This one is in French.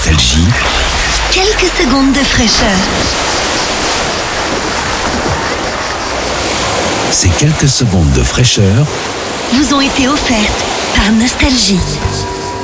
Nostalgie. Quelques secondes de fraîcheur. Ces quelques secondes de fraîcheur vous ont été offertes par Nostalgie.